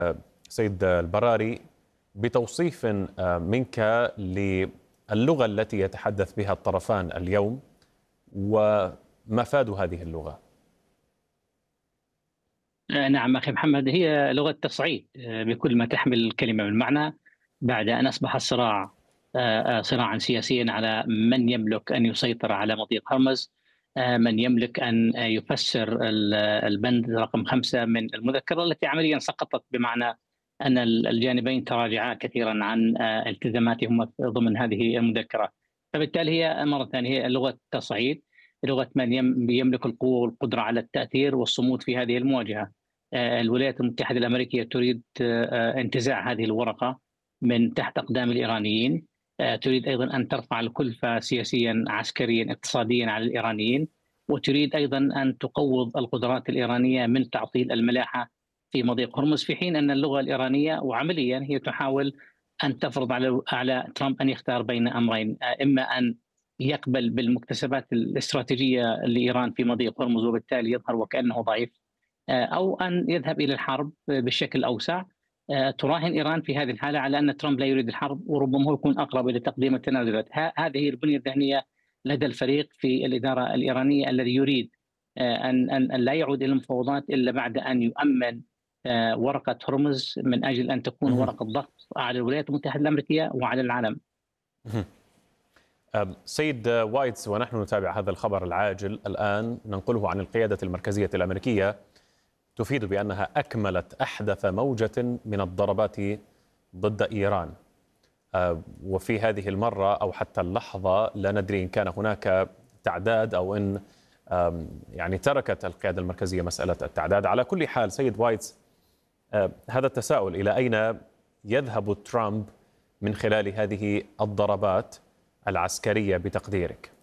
سيد البراري بتوصيف منك للغة التي يتحدث بها الطرفان اليوم ومفاد هذه اللغة. نعم أخي محمد، هي لغة تصعيد بكل ما تحمل الكلمة من معنى. بعد أن أصبح الصراع صراعا سياسيا على من يملك أن يسيطر على مضيق هرمز، من يملك أن يفسر البند رقم 5 من المذكرة التي عمليا سقطت، بمعنى أن الجانبين تراجعا كثيرا عن التزاماتهما ضمن هذه المذكرة. فبالتالي هي مرة ثانية هي لغة تصعيد، لغة من يملك القوة والقدرة على التأثير والصمود في هذه المواجهة. الولايات المتحدة الأمريكية تريد انتزاع هذه الورقة من تحت أقدام الإيرانيين، تريد أيضا أن ترفع الكلفة سياسيا عسكريا اقتصاديا على الإيرانيين، وتريد أيضا أن تقوض القدرات الإيرانية من تعطيل الملاحة في مضيق هرمز، في حين أن اللغة الإيرانية وعمليا هي تحاول أن تفرض على ترامب أن يختار بين أمرين: إما أن يقبل بالمكتسبات الاستراتيجية لإيران في مضيق هرمز وبالتالي يظهر وكأنه ضعيف، أو أن يذهب إلى الحرب بشكل أوسع. تراهن إيران في هذه الحالة على أن ترامب لا يريد الحرب، وربما هو يكون أقرب إلى تقديم التنازلات. هذه هي البنية الذهنية لدى الفريق في الإدارة الإيرانية الذي يريد أن لا يعود إلى المفاوضات إلا بعد أن يؤمن ورقة هرمز من أجل أن تكون ورقة ضغط على الولايات المتحدة الأمريكية وعلى العالم. سيد وايتس، ونحن نتابع هذا الخبر العاجل الآن ننقله عن القيادة المركزية الأمريكية، تفيد بأنها أكملت أحدث موجة من الضربات ضد إيران، وفي هذه المرة أو حتى اللحظة لا ندري إن كان هناك تعداد أو إن يعني تركت القيادة المركزية مسألة التعداد. على كل حال سيد وايتس، هذا التساؤل: إلى أين يذهب ترامب من خلال هذه الضربات العسكرية بتقديرك؟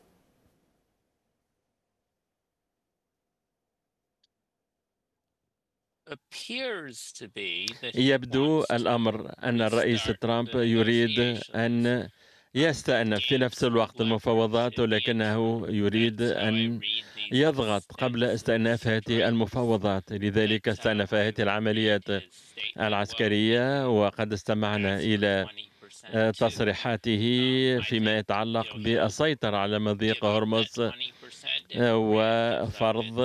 يبدو الأمر أن الرئيس ترامب يريد أن يستأنف في نفس الوقت المفاوضات، ولكنه يريد أن يضغط قبل استئناف هذه المفاوضات. لذلك استأنف هذه العمليات العسكرية، وقد استمعنا إلى تصريحاته فيما يتعلق بالسيطرة على مضيق هرمز وفرض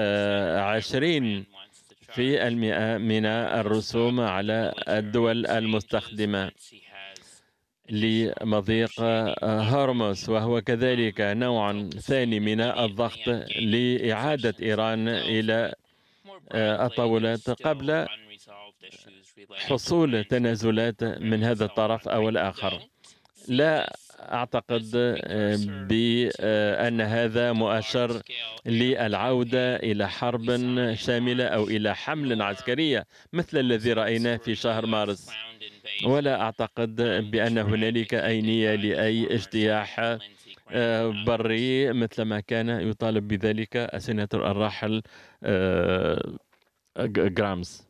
20% من الرسوم على الدول المستخدمة لمضيق هرمز، وهو كذلك نوع ثاني من الضغط لإعادة إيران إلى الطاولات قبل حصول تنازلات من هذا الطرف أو الآخر. لا أعتقد بأن هذا مؤشر للعودة إلى حرب شاملة أو إلى حملة عسكرية مثل الذي رأيناه في شهر مارس، ولا أعتقد بأن هنالك أي نية لأي اجتياح بري مثل ما كان يطالب بذلك السيناتور الراحل جرامز.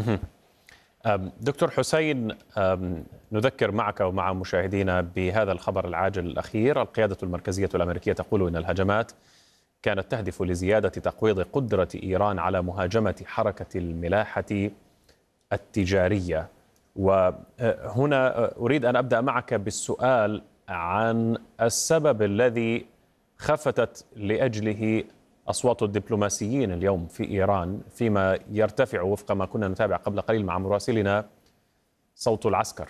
دكتور حسين، نذكر معك ومع مشاهدينا بهذا الخبر العاجل الأخير. القيادة المركزية الأمريكية تقول إن الهجمات كانت تهدف لزيادة تقويض قدرة إيران على مهاجمة حركة الملاحة التجارية. وهنا أريد أن أبدأ معك بالسؤال عن السبب الذي خفتت لأجله أصوات الدبلوماسيين اليوم في إيران، فيما يرتفع وفق ما كنا نتابع قبل قليل مع مراسلنا صوت العسكر.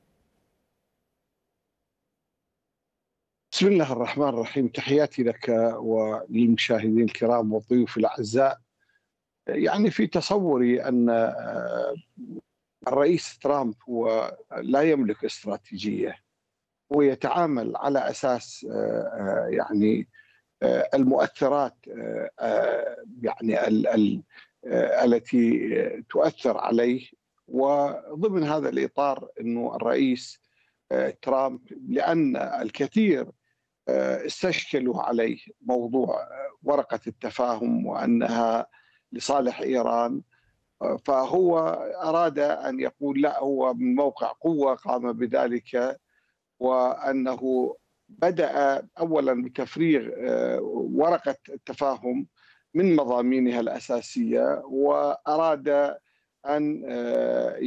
بسم الله الرحمن الرحيم، تحياتي لك وللمشاهدين الكرام والضيوف الأعزاء. يعني في تصوري أن الرئيس ترامب هو لا يملك استراتيجية، ويتعامل على أساس يعني المؤثرات يعني التي تؤثر عليه. وضمن هذا الإطار أنه الرئيس ترامب، لأن الكثير استشكلوا عليه موضوع ورقة التفاهم وأنها لصالح إيران، فهو أراد أن يقول لا، هو من موقع قوة قام بذلك، وأنه بدأ أولا بتفريغ ورقة التفاهم من مضامينها الأساسية، وأراد أن